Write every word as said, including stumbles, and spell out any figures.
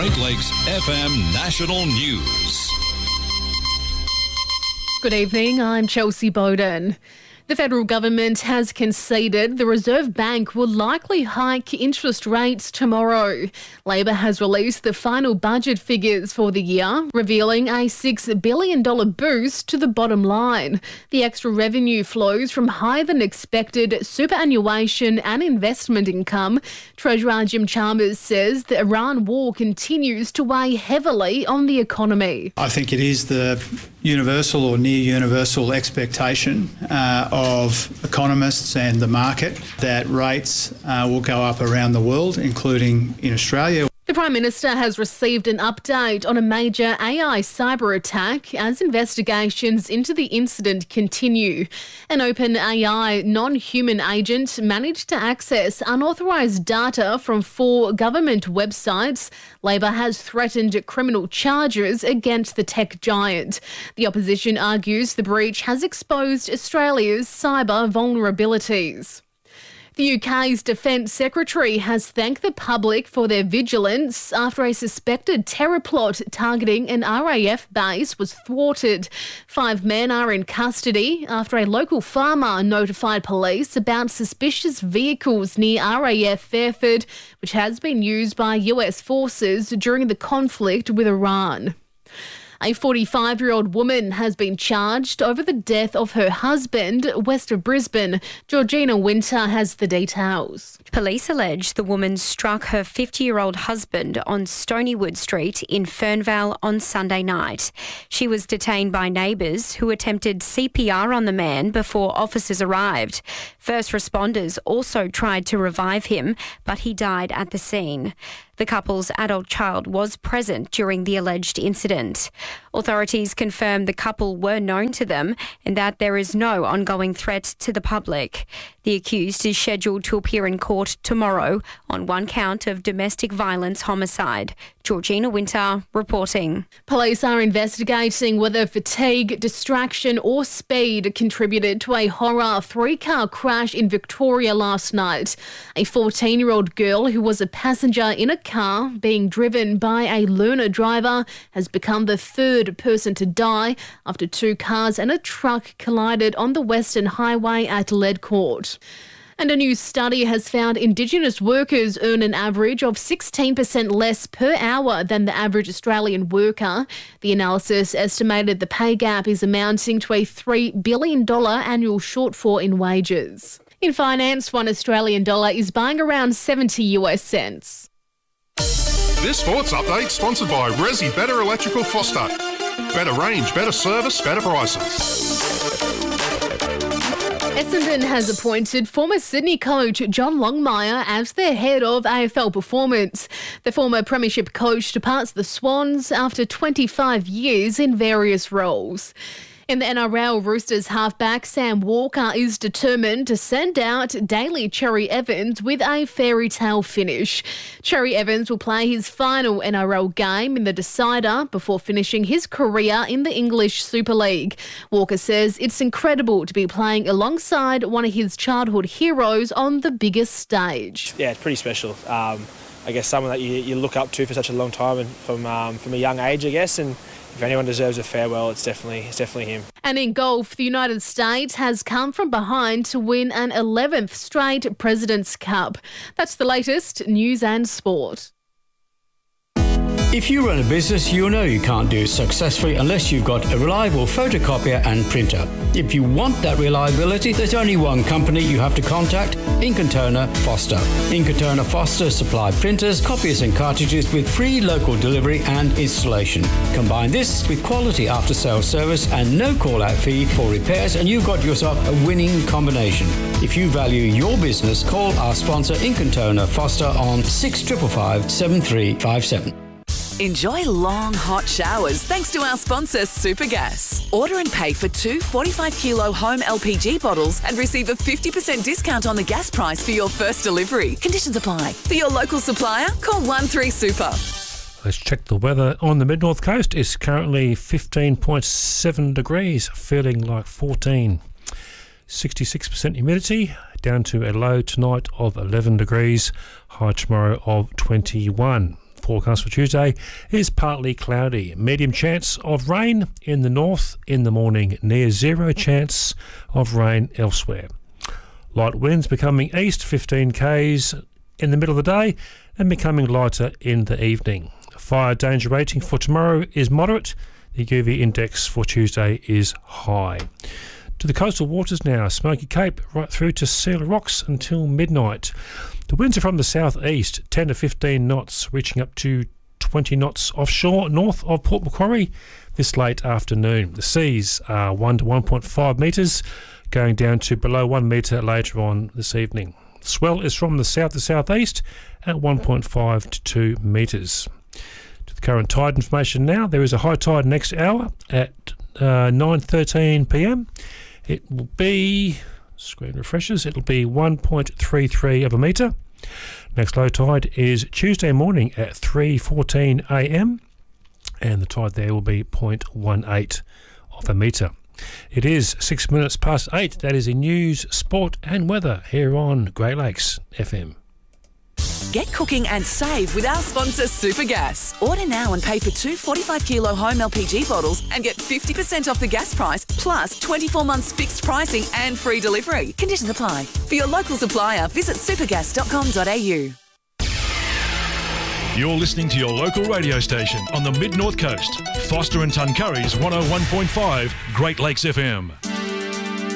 Great Lakes F M National News. Good evening, I'm Chelsea Bowden. The federal government has conceded the Reserve Bank will likely hike interest rates tomorrow. Labor has released the final budget figures for the year, revealing a six billion dollars boost to the bottom line. The extra revenue flows from higher than expected superannuation and investment income. Treasurer Jim Chalmers says the Iran war continues to weigh heavily on the economy. I think it is the universal or near universal expectation uh, of economists and the market that rates uh, will go up around the world, including in Australia. The Prime Minister has received an update on a major A I cyber attack as investigations into the incident continue. An OpenAI non-human agent managed to access unauthorised data from four government websites. Labor has threatened criminal charges against the tech giant. The opposition argues the breach has exposed Australia's cyber vulnerabilities. The U K's Defence Secretary has thanked the public for their vigilance after a suspected terror plot targeting an R A F base was thwarted. Five men are in custody after a local farmer notified police about suspicious vehicles near R A F Fairford, which has been used by U S forces during the conflict with Iran. A forty-five-year-old woman has been charged over the death of her husband west of Brisbane. Georgina Winter has the details. Police allege the woman struck her fifty-year-old husband on Stonywood Street in Fernvale on Sunday night. She was detained by neighbours who attempted C P R on the man before officers arrived. First responders also tried to revive him, but he died at the scene. The couple's adult child was present during the alleged incident. Authorities confirmed the couple were known to them and that there is no ongoing threat to the public. The accused is scheduled to appear in court tomorrow on one count of domestic violence homicide. Georgina Winter reporting. Police are investigating whether fatigue, distraction or speed contributed to a horror three-car crash in Victoria last night. A fourteen-year-old girl who was a passenger in a car being driven by a learner driver has become the third person to die after two cars and a truck collided on the Western Highway at Ledcourt. And a new study has found Indigenous workers earn an average of sixteen percent less per hour than the average Australian worker. The analysis estimated the pay gap is amounting to a three billion dollars annual shortfall in wages. In finance, one Australian dollar is buying around seventy US cents. This sports update sponsored by Resi Better Electrical Foster. Better range, better service, better prices. Essendon has appointed former Sydney coach John Longmire as their head of A F L performance. The former premiership coach departs the Swans after twenty-five years in various roles. In the N R L, Roosters halfback Sam Walker is determined to send out Daly Cherry Evans with a fairy tale finish. Cherry Evans will play his final N R L game in the decider before finishing his career in the English Super League. Walker says it's incredible to be playing alongside one of his childhood heroes on the biggest stage. Yeah, it's pretty special. Um, I guess someone that you, you look up to for such a long time and from um, from a young age, I guess, and if anyone deserves a farewell, it's definitely it's definitely him. And in golf, the United States has come from behind to win an eleventh straight President's Cup. That's the latest news and sport. If you run a business, you'll know you can't do it successfully unless you've got a reliable photocopier and printer. If you want that reliability, there's only one company you have to contact, Ink and Toner Foster. Ink and Toner Foster supply printers, copiers and cartridges with free local delivery and installation. Combine this with quality after-sales service and no call-out fee for repairs and you've got yourself a winning combination. If you value your business, call our sponsor Ink and Toner Foster on six five five, seven three five seven. Enjoy long, hot showers thanks to our sponsor, Supergas. Order and pay for two forty-five kilo home L P G bottles and receive a fifty percent discount on the gas price for your first delivery. Conditions apply. For your local supplier, call one three super. Let's check the weather on the mid-north coast. It's currently fifteen point seven degrees, feeling like fourteen. sixty-six percent humidity, down to a low tonight of eleven degrees, high tomorrow of twenty-one. Forecast for Tuesday is partly cloudy. Medium chance of rain in the north in the morning. Near zero chance of rain elsewhere. Light winds becoming east fifteen k's in the middle of the day and becoming lighter in the evening. Fire danger rating for tomorrow is moderate. The U V index for Tuesday is high. To the coastal waters now, Smoky Cape right through to Seal Rocks until midnight. The winds are from the southeast, ten to fifteen knots, reaching up to twenty knots offshore north of Port Macquarie this late afternoon. The seas are one to one point five metres, going down to below one metre later on this evening. Swell is from the south to southeast at one point five to two metres. To the current tide information now, there is a high tide next hour at uh, nine thirteen p m. It will be, screen refreshes, it will be one point three three of a metre. Next low tide is Tuesday morning at three fourteen a m and the tide there will be zero point one eight of a metre. It is six minutes past eight. That is in news, sport and weather here on Great Lakes F M. Get cooking and save with our sponsor Supergas. Order now and pay for two forty-five kilo home L P G bottles and get fifty percent off the gas price plus twenty-four months fixed pricing and free delivery. Conditions apply. For your local supplier, visit supergas dot com dot a u. You're listening to your local radio station on the Mid-North Coast. Foster and Tuncurry's one oh one point five Great Lakes F M.